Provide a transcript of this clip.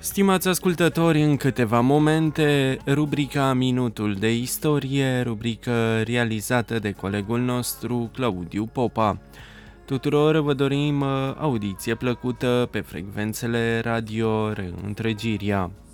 Stimați ascultători, în câteva momente, rubrica Minutul de Istorie, rubrică realizată de colegul nostru Claudiu Popa. Tuturor vă dorim audiție plăcută pe frecvențele radio Întregiria.